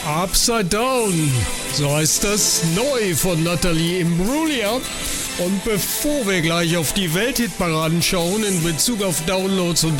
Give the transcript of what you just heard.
Upside Down, so heißt das, neu von Nathalie Imbruglia. Und bevor wir gleich auf die Welthitparaden schauen in Bezug auf Downloads und